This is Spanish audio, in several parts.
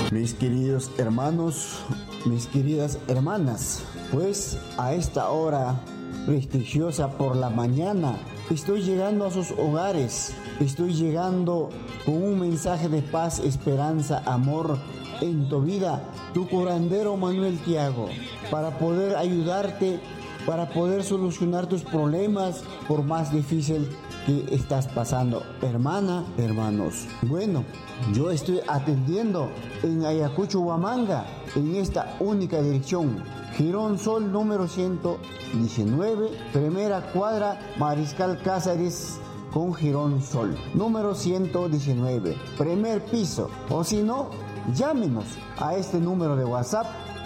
Mis queridos hermanos, mis queridas hermanas, pues a esta hora prestigiosa por la mañana estoy llegando a sus hogares, estoy llegando con un mensaje de paz, esperanza, amor en tu vida, tu curandero Manuel Tiago, para poder ayudarte, para poder solucionar tus problemas por más difícil que estás pasando, hermana, hermanos. Bueno, yo estoy atendiendo en Ayacucho, Huamanga, en esta única dirección, Girón Sol número 119, primera cuadra, Mariscal Cáceres con Girón Sol, número 119, primer piso. O si no, llámenos a este número de WhatsApp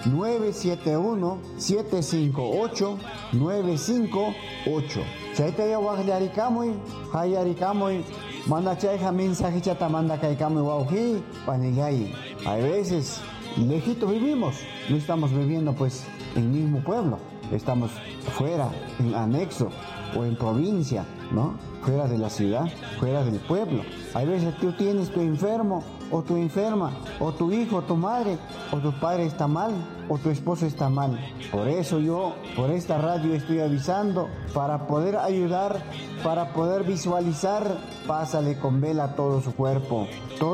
971-758-958. Chayta ya wajlarikamuy, hayarikamuy, manda chayja mensaje chata manda kaikamuy wauji, panigay. A veces, lejitos vivimos, no estamos viviendo pues en el mismo pueblo, estamos fuera, en anexo o en provincia, ¿no? Fuera de la ciudad, fuera del pueblo. A veces tú tienes tu enfermo o tu enferma, o tu hijo, o tu madre, o tu padre está mal, o tu esposo está mal. Por eso yo, por esta radio estoy avisando, para poder ayudar, para poder visualizar, pásale con vela a todo su cuerpo.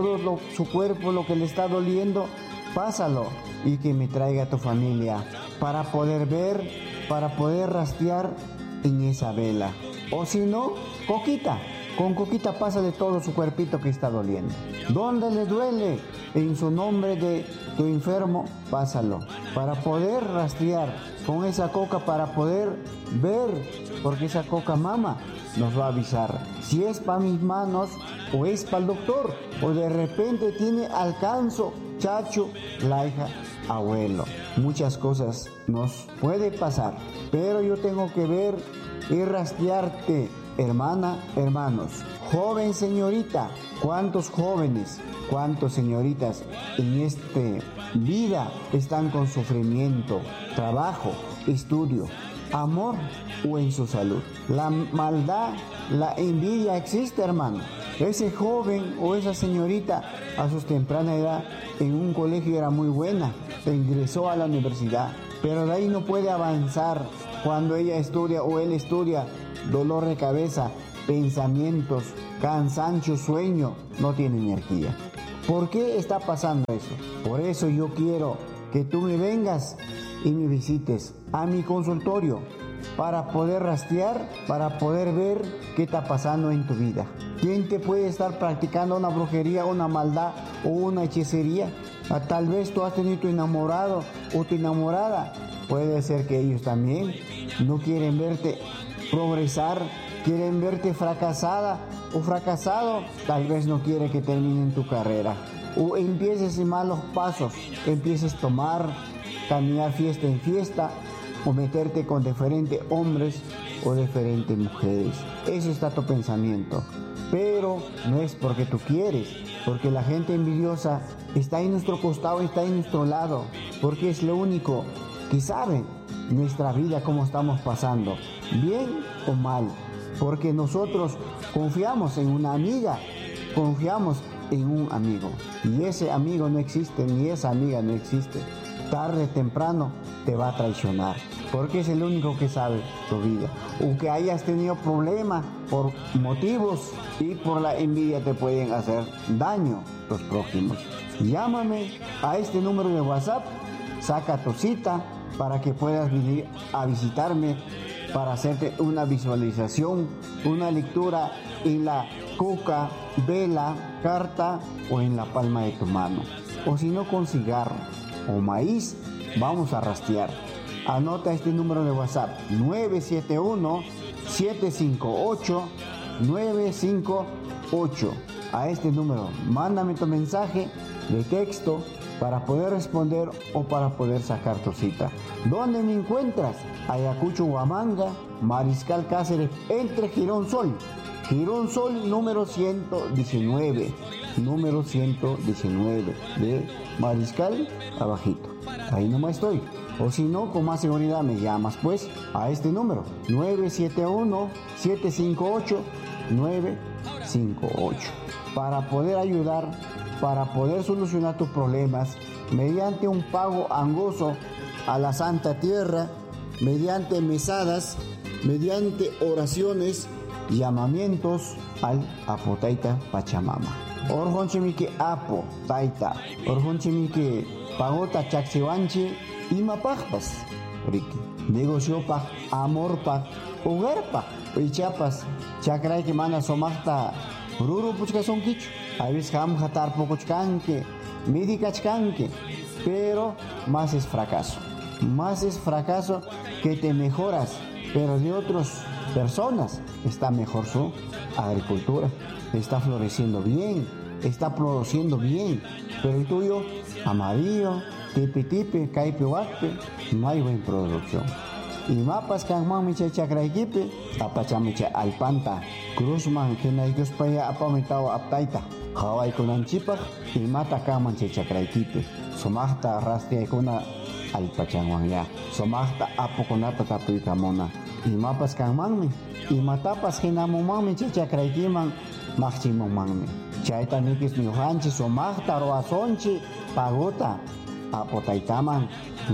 Su cuerpo, lo que le está doliendo, pásalo y que me traiga a tu familia, para poder ver, para poder rastrear en esa vela. O si no, coquita. Con coquita pásale todo su cuerpito que está doliendo. ¿Dónde le duele? En su nombre de tu enfermo, pásalo. Para poder rastrear con esa coca, para poder ver, porque esa coca mama nos va a avisar si es para mis manos o es para el doctor. O de repente tiene alcanzo, chacho, la hija, abuelo. Muchas cosas nos puede pasar, pero yo tengo que ver y rastrearte. Hermana, hermanos, joven señorita, ¿cuántos jóvenes, cuántas señoritas en esta vida están con sufrimiento, trabajo, estudio, amor o en su salud? La maldad, la envidia existe, hermano. Ese joven o esa señorita a su temprana edad en un colegio era muy buena, ingresó a la universidad, pero de ahí no puede avanzar. Cuando ella estudia o él estudia, dolor de cabeza, pensamientos, cansancio, sueño, no tiene energía. ¿Por qué está pasando eso? Por eso yo quiero que tú me vengas y me visites a mi consultorio para poder rastrear, para poder ver qué está pasando en tu vida. ¿Quién te puede estar practicando una brujería, una maldad o una hechicería? Tal vez tú has tenido tu enamorado o tu enamorada. Puede ser que ellos también no quieren verte progresar, quieren verte fracasada o fracasado. Tal vez no quiere que terminen tu carrera o empieces en malos pasos, empieces a tomar, caminar fiesta en fiesta o meterte con diferentes hombres o diferentes mujeres. Eso está tu pensamiento, pero no es porque tú quieres, porque la gente envidiosa está en nuestro costado, está en nuestro lado, porque es lo único que sabe nuestra vida, cómo estamos pasando, bien o mal, porque nosotros confiamos en una amiga, confiamos en un amigo, y ese amigo no existe, ni esa amiga no existe. Tarde o temprano te va a traicionar, porque es el único que sabe tu vida. Aunque hayas tenido problemas por motivos y por la envidia, te pueden hacer daño los prójimos. Llámame a este número de WhatsApp, saca tu cita para que puedas venir a visitarme para hacerte una visualización, una lectura en la coca, vela, carta o en la palma de tu mano. O si no, con cigarro o maíz, vamos a rastrear. Anota este número de WhatsApp, 971-758-958. A este número, mándame tu mensaje de texto para poder responder o para poder sacar tu cita. ¿Dónde me encuentras? Ayacucho, Huamanga, Mariscal Cáceres, entre Girón Sol número 119, número 119 de Mariscal abajito. Ahí nomás estoy. O si no, con más seguridad me llamas pues a este número, 971-758-958. 958. Para poder ayudar, para poder solucionar tus problemas, mediante un pago angoso a la Santa Tierra, mediante mesadas, mediante oraciones, llamamientos al Apotaita Pachamama. Orjonchimiki Apo Taita, Orjonchimiki Pagota Chaxiwanchi, Imapajpas, Riki, negociopa, amorpa, hogarpa, Ichapas, Chakraiki Mana Somachta, Ruru Puchkason Kichu, Avis Ham Hatar Pocochkanke, Midikachkanke, pero más es fracaso. Más es fracaso que te mejoras, pero de otras personas está mejor su agricultura, está floreciendo bien, está produciendo bien, pero el tuyo, amarillo, tipi, caipe, huacpe, no hay buena producción. Y mapas que han micha chakraikipe, apachamicha alpanta, cruzman, que naikos paya apamitao aptaita, Hawaii con anchipaj, y mata kaman chakraikipe, somachta rastia kuna alpachanwanya, somachta apoconata tapuikamona, y mapas kan mangmi, y matapas genamumami chakraikiman, máximo mangmi. Chaita nikis niuhanchi, somachta roasonchi, pagota, apotaitaman.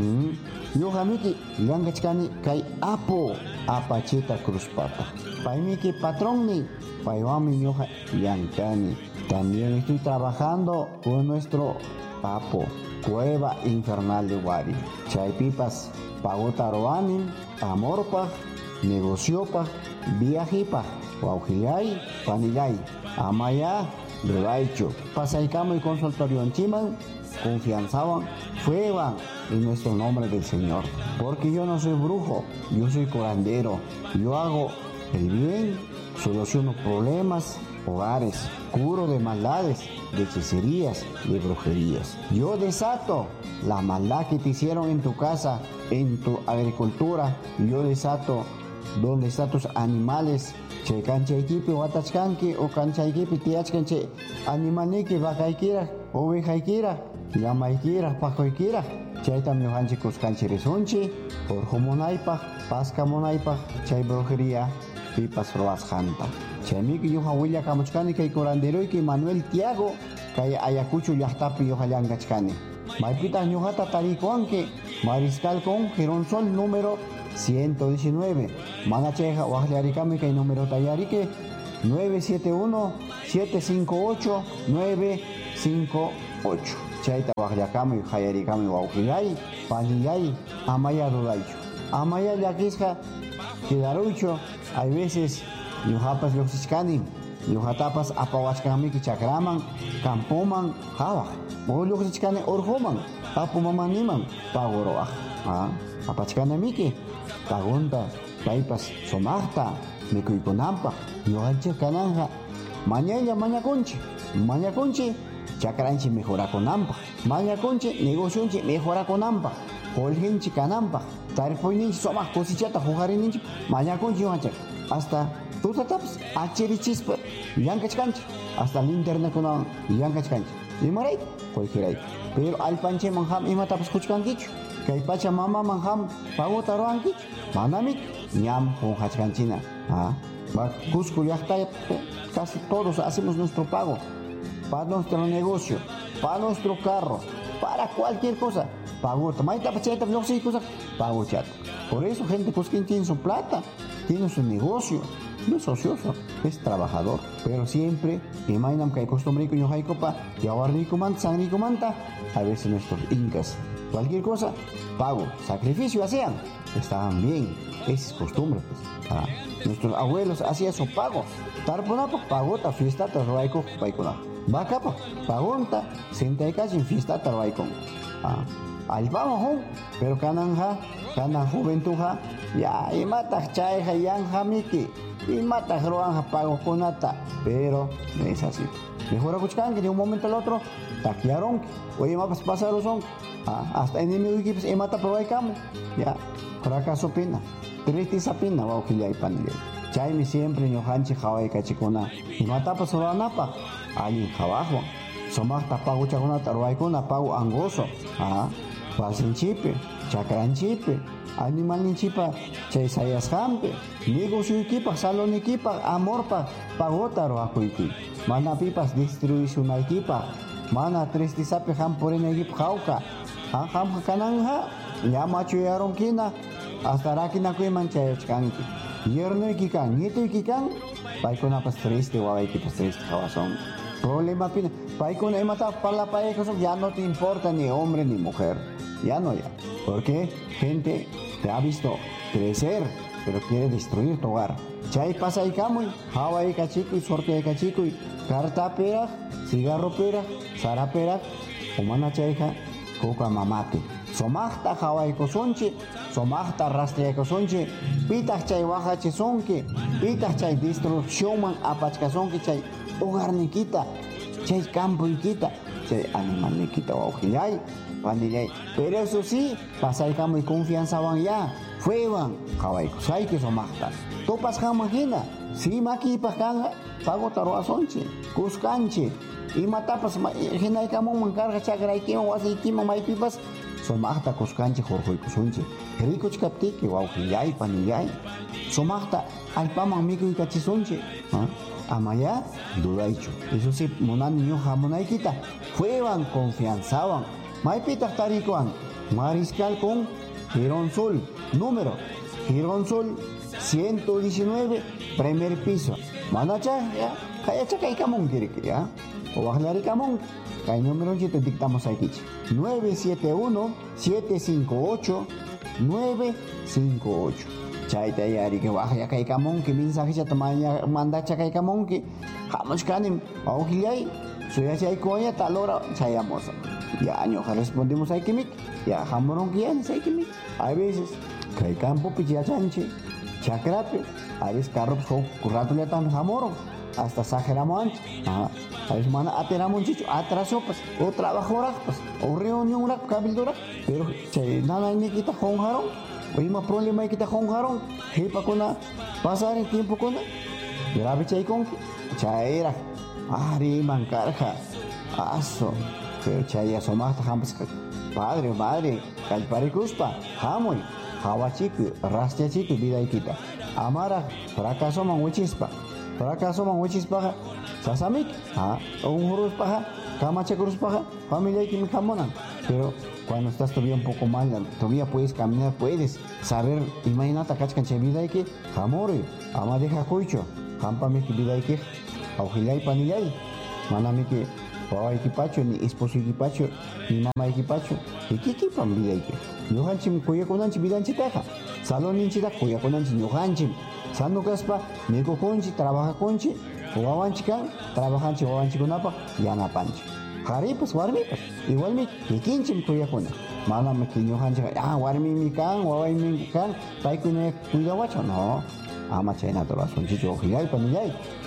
Yohamiki Langachkani Kai Apo Apachita Cruzpata. Paimiki Patroni, Paiwami Yoha Yankani. También estoy trabajando con nuestro Apo, Cueva Infernal de Wari. Chaipipas, Pagota Roanin, Amorpa, Negociopa, Viajipa, Guaujillay, Panillay, Amaya, Rebaicho. Pasaicamo y consultorio en Chiman, confianzaban, fueban en nuestro nombre del Señor, porque yo no soy brujo, yo soy curandero, yo hago el bien, soluciono problemas, hogares, curo de maldades, de hechicerías, de brujerías. Yo desato la maldad que te hicieron en tu casa, en tu agricultura, yo desato donde están tus animales, che canchaikipi watachkanki o canchaikipi tiachkanche animalniki vakaikira, ovejaikira, llamaikira, pajoikira. Chaita miohanchi kuskanchi risunchi, por homonaipaj, pasca monaipaj, chay brujería, pipas roas janta. Chaymiki yoha huilla kamuchkani kay curanderoyki Manuel Tiago, kay Ayacucho llahtapi yoha llankachkani. Maipita ñuhata tarikuanki, Mariscal con Gironsol número 119. Manacheja Wajliarikami kay número tayarike 971-758-958. Chaita Wajliakami, Hayarikami Wauhilay, Palillay, Amaya Rudaicho. Amaya Yakisca, Kidarucho, hay veces Yuhapas Luxichkani, Yuhatapas Apawachkami Kichakraman, Campoman, Hawaj. O Luxichkani Orhoman, Apumamaniman, Pagoroaj. Apachkana Miki, Pagunta, Paipas, Somachta, Mikuikonampa, Yohanche Kananja, Mañaconchi, Chacranchi mejora con ampa. Mañaconche, negocionche mejora con ampa. Holgenchi canampa. Tarpoininchi, somas cosichata, jugarinchi, Mañaconchi, hasta Tutataps, Achirichispa, Yankachkanchi, hasta el internet con Yankachkanchi. Y Maray, Holgeray. Pero al panche manjam y matapas kuchkankichu. Kay pacha mama manjam pagota roankichu. Manamik, ñam con hachkanchina. Cusco ya está, casi todos hacemos nuestro pago. Para nuestro negocio, para nuestro carro, para cualquier cosa. Pago, maita pacheta, no sé cosa, pago chat. Por eso gente cusquín tiene su plata, tiene su negocio, no es ocioso, es trabajador. Pero siempre, imaginam que hay costumbre que yo hay copa, y ahora rico manta, san rico manta, a veces nuestros incas. Cualquier cosa, pago, sacrificio hacían, estaban bien, es costumbre pues. Nuestros abuelos hacían su pago. Tarponapa, pagota, fiesta, tarroaico, paicona. Bacapa, pagonta, senta y casi en fiesta tarbaicon. Al vamos, pero cananja, canan juventuja, ya, y mata chaeja y anja miki, y mata roanja pago conata, pero no es así. Mejor escuchan que de un momento al otro, taquearon, oye, mapas pasaron son, hasta enemigo equipos y mata probaicamo, ya, fracaso pena, triste esa pena, va a ojillar y panillar. Chaimi siempre ñohanchi Hawaii kachikuna, y mata pasoranapa. Alguien abajo, somos tapago chagona tarwaikona pago angoso, pasinchipi, chakranchipi, animalninchipa chay sayasqanpi, negocioykipaq, saloniykipaq, amorpaq pagota ruwakuyki. Mana pipas distribucionaykipaq, mana tristisapi hampurinaykipaq hawqa. Hamqa kananja llamachuyarunkina hasta rakinakuyman chayachkanki. Yernuyki kan, ñituyki kan, paykunapas triste, wawaykipas triste hawason. Problema pina, paykuna imatapas parlapayaykusun, ya no te importa ni hombre ni mujer. Ya no ya. Porque gente te ha visto crecer, pero quiere destruir tu hogar. Chay pasaykumuy, hawaykachikuy, sorteaykachikuy, cartaperaj, cigarroperaj, saraperaj, umana chayqa kuka mamati. Somaqta hawaykusunchi, somaqta rastreaykusunchi, pitaq chay wajachisunki, pitaq chay destruccionman apachkasunki chay hogarnikita, chay campoykita, chay animalnikita wawqillay, pandillay. Pero eso sí, pasaykamuy confianzawan ya, fuewan hawaykusayki somaqta. Topas hamajina, si makipaq kanja, pagota ruwasunchi, kuskanchi, imatapas hinaykamunman karqa chakraykiman, wasiykiman maypipas, somaqta kuskanchi hurquykusunchi. Rikuchkaptiki wawqillay, panillay, somaqta allpaman mikuykachisunchi. Amaya dudaychu. Eso sí, munani ñuqa hamunaykita, fuewan confianzawan. Maypitaq tarikuwan, Mariscal con Gironsul, número Gironsul 119, primer piso. Manacha, ya, kayacha kaykamunki ya. O bajlarikamunki. Kay número te dictamos aquí. 971-758-958. Chayta yari que baja kaykamunki, mensaje ya tomaya mandacha kaykamunki. Hamushkanim, aujillay, suyachay koya talora chayamos. Ya ñoja respondimos a Ikimik, ya jamoronki ya es Ikimik. A veces, kaykampo pichachanchi, chakrape, a veces carros currato le tan jamoron. Hasta exageramos antes. A veces mana ateramos chicho, atrasopas, o trabajoras, o reunión rak, cabildura, pero che nada ni kita jonjaron, o ima problema kita jonjaron, hepa kona pasar el tiempo kona, grave chay con chaira, ari mancarja, aso, pero chay asomasta jamás padre o madre, calparicuspa, jamoy, hawachiku, rastiachiku, vida y kita, amara, fracaso manguichispa. Fracaso manguichispa, sasamik, un juruspaja, camacha cruzpaja, familia y quimicamonan. Pero cuando estás todavía un poco mal, todavía puedes caminar, puedes saber, imagínate, cachcanche vida y que, jamori, ama deja cuicho, jampame que vida y que, aujilay panillay, manami que, papá equipacho, ni esposo equipacho, ni mamá equipacho, y que equipan vida y que, yohanchim cuya conanchi vida en chitaja, salón en chita cuya conanchi yohanchim. Sando caspa, mico conchi, trabaja conchi, wawanchikan, trabajanchi, wawanchikunapa, yanapanchi. Jaripas, warmipas, igual mi, kikinchim kuyakuna. Mana me kiñohanchikan, warmi mi kan, wawai mi kan, paikune cuidawacho, no. Ama chayna torasun, chicho, ojillay, panillay.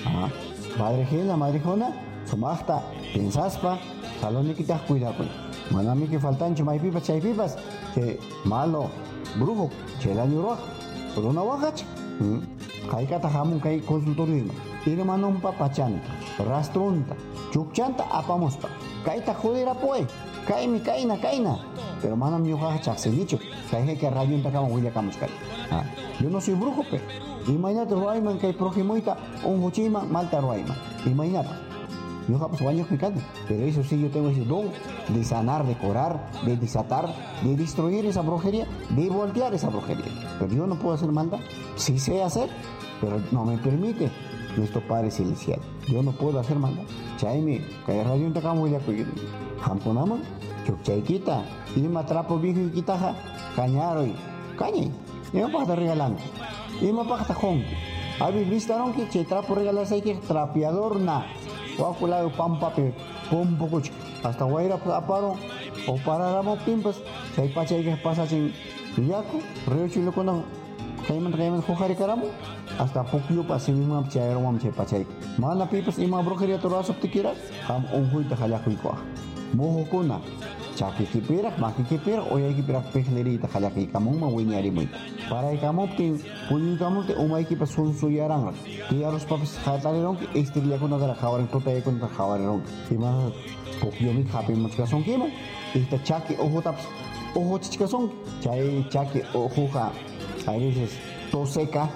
Padre jena, madre jona, sumachta, pensaspa, salonikitas cuidakuna. Mana mi que faltanchi, maipipas, chaypipas, que malo, brujo, chelaño roja, por una wajach. Kaykata hamun kay consultorismo. Irmanumpa pachanta, rastrunta, chukchanta apamuspa. Kayta jodera poe. Kaymi kayna. Pero manam ñuqaqa chaqsilichu. Kayqa que rayunta kama willakamuchkay. Yo no soy brujo, pe. Imagínate ruayman kay prójimoita un huchima malta ruayman. Imagínate. Ñuqa pues wañuqmi kani. Pero eso sí, yo tengo ese don de sanar, de curar, de desatar, de destruir esa brujería, de voltear esa brujería. Pero yo no puedo hacer maldad. Sí sé hacer, pero no me permite nuestro Padre Celestial. Yo no puedo hacer maldad. Chaymi, kay rayon takam huila kuyin. Hampunama, chukchaykita, ima trapo viejo y quitaja, cañaroy, cañe, ima pata regalando, ima pata jonque. Habéis visto que che trapo regalas hay que trapeador na. Wakulado pampape, pompo coche. Hasta guaira aparo, o paráramos pimpas, si hay pacha que pasa sin yaco, río chilo con Kaiman jojari karamo, hasta poquio pasi mismo chairo mam che pachay. Mana pipas ima brujería toras optiquera, ham unhuita halakuikwa. Mojo kuna, chaki kipirak, maki kipirak, oya kipirak pejlerita halaki kamuma wiñari muy. Para el camoptin, puñicamote, umay kipas sun suyarang. Que a los papas jataron que estiria con la jawar tota y con la jawar. Y más poquio mi happy muchas son quema. Esta chaki ojo taps. ojo chichicazón, chay chaki ojuja, a veces tos seca,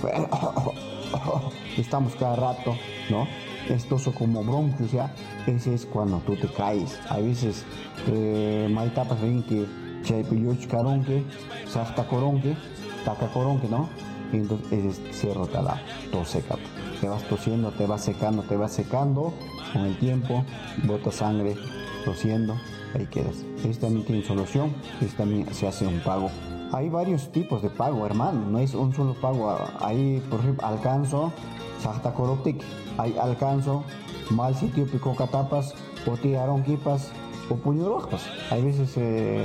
estamos cada rato, ¿no? Esto es como bronquios, ¿ya? Ese es cuando tú te caes. A veces, hay tapas ven que chay pilloch caronque, sasta coronque, taca coronque, ¿no? Y entonces ese es cerro la tos seca. Te vas tosiendo, te vas secando, con el tiempo, bota sangre, tosiendo, ahí quedas. Este también tiene solución, este también se hace un pago. Hay varios tipos de pago, hermano, no es un solo pago. Ahí, por ejemplo, alcanzo, sahta koroptik, hay alcanzo, mal sitio pico catapas, o tiraron kipas, o puño rojas. Hay veces,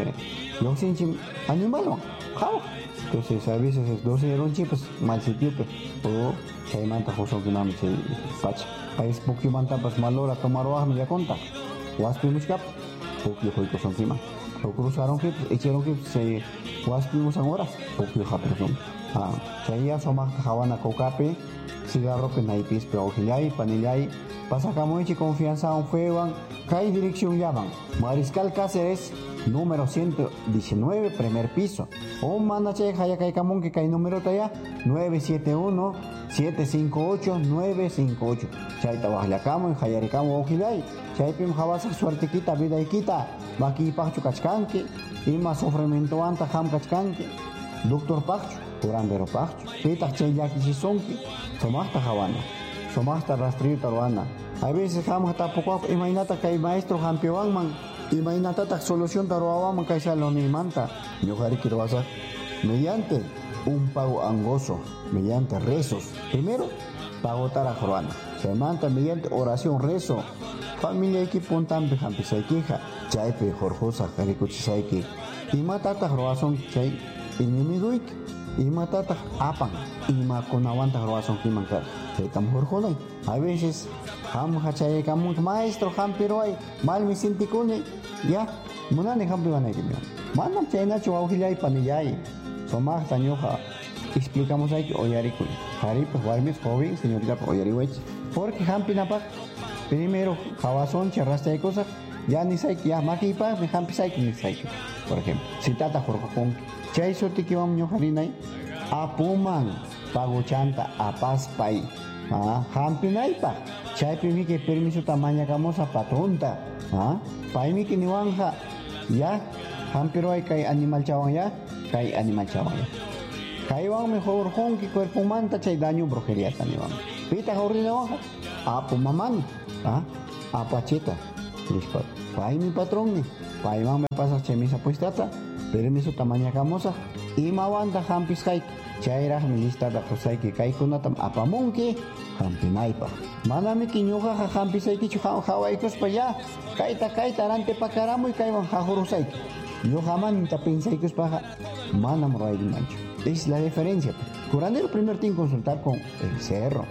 yo sin animal, ¿no? Entonces, a veces es 12 chipas, mal sitio, o chay manta joso que no me se facha. Hay poquio manta, pues malora tomar o ya conta. Waspi muchkap, poquio joico son clima. O cruzaron que echaron que se waspi ahora, poquio japerson. Chaya somos jawana cocape, cigarro que naipis, pero ojillay, panillay, pasacamoichi confianza un feban, cae dirección llaman. Mariscal Cáceres, número 119, primer piso. O manache jaya kai camón que cae número talla 971 758 958. Chay tabajlacamo y jayaricamo ojillay. Chay pim jabasa suerte quita vida y quita. Baki pachu cachcanque, y más sufrimiento anta ham cachcanque. Doctor pachu, curandero pachu. Pita chay yaki chisonque. Somasta jawana, somasta rastrillo taruana. A veces ham hasta poco imagínate que hay maestro campeón man. Imagínate la solución taruaman que sea lo ni manta. Yo quiero hacer mediante un pago angoso, mediante rezos. Primero, pago tarajruana. Se manta mediante oración, rezo. Familia que puntan behampi sai queja. Chay pe jorjosa carikuchisai que. Y matata roazón chay inimiguik. Y matata apan. Y ma con aguanta roazón que mancar. Chay tam jorjolay. A veces, ham hachay kamu maestro ham piroy. Mal me sentí con él. Ya, munane ham pibanay que me. Manam chay nacho aujilay panillay. Somah tañoja. Explicamos ahí que oyaricuy. Jari pues warmis joven, señorita oyariwech. Porque ham pinapak. Primero, jabazón, charraste de cosas, ya ni sé que ya maquipa, me jampi sai que ni sé. Por ejemplo, si tata jorjón, chay sorti que vamos ñojarinay, apuman, pago chanta, apaspay, jampi naipa, chay pimi que permiso tamaña camosa patronta, paimi que ni wanja, ya, jampiro hay kai animal chawan ya, kai animal chawan ya. Kai wang mejor jorjón que cuerpo manta, chay daño brujería también wang. Pita jorrina wanja, apumaman. Apacheta, listo. Pai mi patrón ni, pai me pasa chemisa puestata, permiso tamaña camosa, y mawanda hampis kai, chaira mi lista da josai que kai kunatam apamonke, hampinaipa. Manami kiñuja hampis ai kichu hawaikos pa ya, kaita arante pa caramo y kaiwan hajorosai. Yo jaman ta pensé que es paja, manam roy mancho. Es la diferencia. Curandero primero tiene que consultar con el cerro.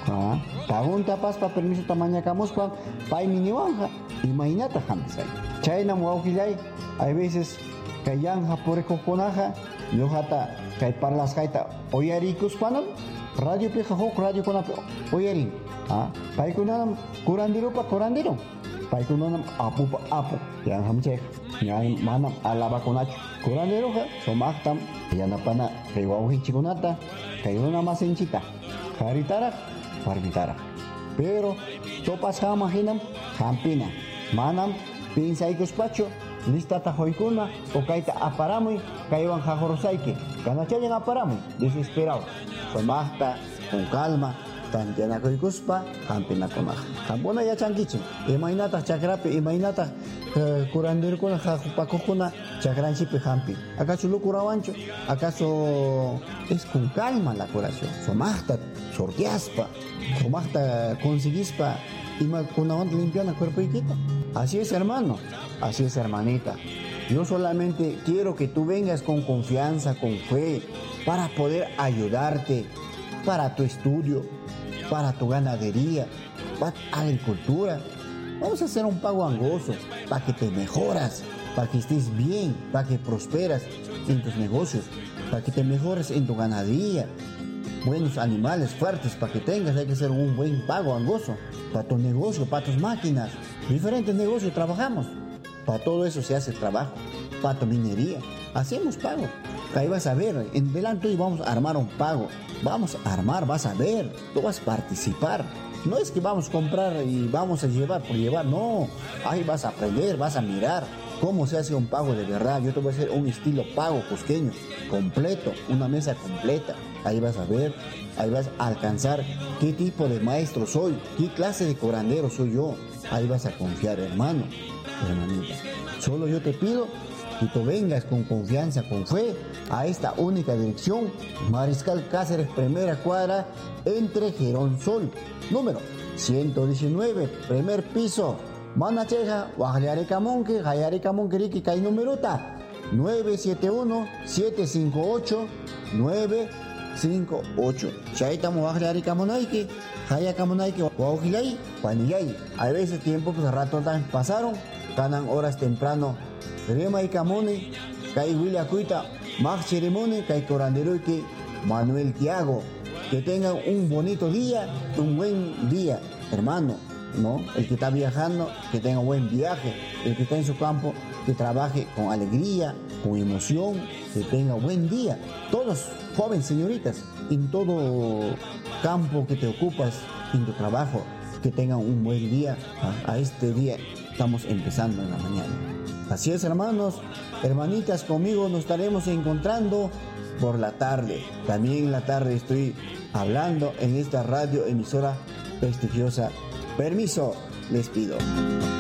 Tagun tapas pa permiso tamaña camuspa, pai miniwanja, imagínate hamsay. Chayna muaujilay, hay veces kayanja por coconaja, yo jata kay parlas kaita oyaricus panam, radio peja hok radio con oyarin. Pai kunam curandero pa curandero. Pai kunam apu pa apu, yang hamchek, yang manam alaba conacho. Curandero ha, somachtam, yanapana, kay wauhin chikunata, kay una masenchita. Haritara. Barbitara. Pero topas jama hinam hampina. Manam pinsaikos pacho lista tajoikuna o kaita aparamoy kaiwan jajorosaike. Kanachayan aparamoy desesperado. Somasta con calma tan yanakoikuspa hampina konaj. Hampona ya chankichi. Imainata chakrape imainata curandero kuna jajupakokuna chakranchipe hampi. ¿Acaso lo curabancho? ¿Acaso es con calma la curación? Somasta sorteaspa. Somasta conseguispa y con una onda limpiana cuerpo y quita. Así es, hermano. Así es, hermanita. Yo solamente quiero que tú vengas con confianza, con fe, para poder ayudarte para tu estudio, para tu ganadería, para tu agricultura. Vamos a hacer un pago angoso para que te mejoras, para que estés bien, para que prosperas en tus negocios, para que te mejores en tu ganadería. Buenos animales fuertes para que tengas, hay que hacer un buen pago angoso para tu negocio, para tus máquinas. Diferentes negocios trabajamos. Para todo eso se hace trabajo. Para minería. Hacemos pago. Ahí vas a ver, en delante hoy vamos a armar un pago. Vamos a armar, vas a ver. Tú vas a participar. No es que vamos a comprar y vamos a llevar por llevar. No. Ahí vas a aprender, vas a mirar cómo se hace un pago de verdad. Yo te voy a hacer un estilo pago cusqueño. Completo. Una mesa completa. Ahí vas a ver. Ahí vas a alcanzar qué tipo de maestro soy. Qué clase de curandero soy yo. Ahí vas a confiar, hermano. Hermanita. Solo yo te pido que tú vengas con confianza, con fe, a esta única dirección, Mariscal Cáceres, primera cuadra, entre Gerón Sol, número 119, primer piso, Manacheja, Guajalearecamonque, Jayarecamonque, Riqui, Cay numerota, 971-758-958. Chaitamo Guajalearecamonaike, Jayacamonaike, Guajilay, Panillay. Hay veces tiempo, pues rato también pasaron, ganan horas temprano. Rema y Camone, Kai William Cuita, Max Ceremone, Kai Coranderoque, Manuel Tiago. Que tengan un bonito día, un buen día, hermano, ¿no? El que está viajando, que tenga un buen viaje. El que está en su campo, que trabaje con alegría, con emoción, que tenga un buen día. Todos, jóvenes señoritas, en todo campo que te ocupas, en tu trabajo, que tengan un buen día. A este día estamos empezando en la mañana. Así es, hermanos, hermanitas, conmigo nos estaremos encontrando por la tarde. También en la tarde estoy hablando en esta radio emisora prestigiosa. Permiso, les pido.